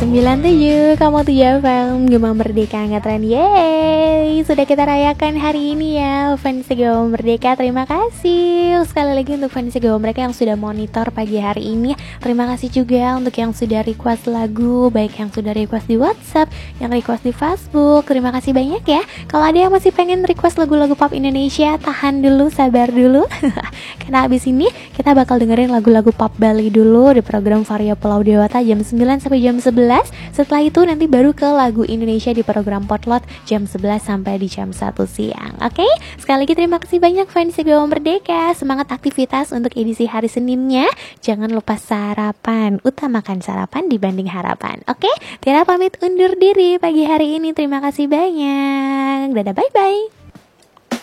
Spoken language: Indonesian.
97,7 Kamu 7 FM Gema Merdeka Ngetren. Yeay, sudah kita rayakan hari ini ya fans Gema Merdeka. Terima kasih sekali lagi untuk fans Gema Merdeka yang sudah monitor pagi hari ini. Terima kasih juga untuk yang sudah request lagu, baik yang sudah request di WhatsApp, yang request di Facebook. Terima kasih banyak ya. Kalau ada yang masih pengen request lagu-lagu pop Indonesia, tahan dulu, sabar dulu. Karena abis ini kita bakal dengerin lagu-lagu pop Bali dulu di program Varia Pulau Dewata jam 9 sampai jam 11. Setelah itu nanti baru ke lagu Indonesia di program Potlot jam 11 sampai di jam 1 siang. Oke? Sekali lagi terima kasih banyak fans Gema Merdeka. Semangat aktivitas untuk edisi hari Seninnya. Jangan lupa sarapan. Utamakan sarapan dibanding harapan. Oke? Tiara pamit undur diri pagi hari ini. Terima kasih banyak. Dadah, bye-bye.